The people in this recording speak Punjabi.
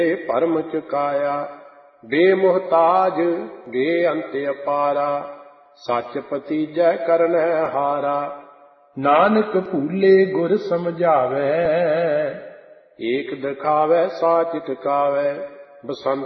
ਭਰਮ ਚੁਕਾਇਆ। ਬੇਮੁਹਤਾਜ ਬੇਅੰਤ ਅਪਾਰਾ, ਸੱਚ ਪਤੀਜੈ ਕਰਨੈ ਹਾਰਾ। ਨਾਨਕ ਭੂਲੇ ਗੁਰ ਸਮਝਾਵੈ, ਏਕ ਦਿਖਾਵੈ ਸਾਚ ਟਿਕਾਵੈ। ਬਸੰਤ